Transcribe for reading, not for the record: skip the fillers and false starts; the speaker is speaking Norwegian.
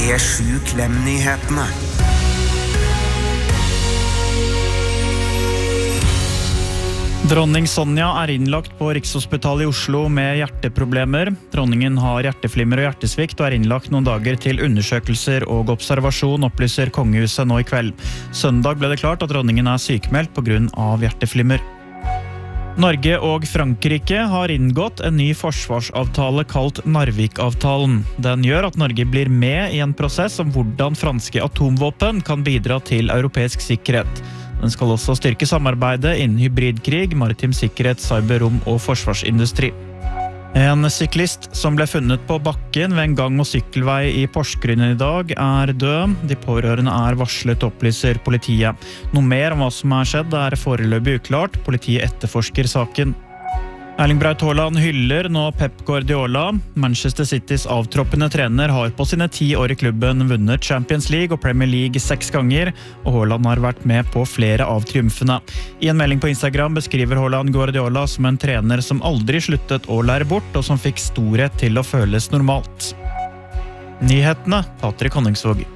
P7 Klem-nyhetene. Dronning Sonja innlagt på Rikshospitalet i Oslo med hjerteproblemer. Dronningen har hjerteflimmer og hjertesvikt og innlagt noen dager til undersøkelser og observasjon, opplyser kongehuset nå i kveld. Søndag ble det klart at dronningen sykmeldt på grunn av hjerteflimmer. Norge og Frankrike har inngått en ny forsvarsavtale kalt Narvik-avtalen. Den gjør at Norge blir med i en prosess om hvordan franske atomvåpen kan bidra til europeisk sikkerhet. Den skal også styrke samarbeidet innen hybridkrig, maritim sikkerhet, cyberrom og forsvarsindustri. En syklist som ble funnet på bakken ved en gang- og sykkelvei i Porsgrunn i dag død. De pårørende varslet, opplyser politiet. Noe mer om hva som skjedd foreløpig uklart. Politiet etterforsker saken. Erling Braut Haaland hyller nå Pep Guardiola. Manchester Citys avtroppende trener har på sine 10 år i klubben vunnet Champions League og Premier League 6 ganger, og Haaland har vært med på flere av triumfene. I en melding på Instagram beskriver Haaland Guardiola som en trener som aldri sluttet å lære bort, og som fikk storhet til å føles normalt. Nyhetene, Patrick Honningsvåg.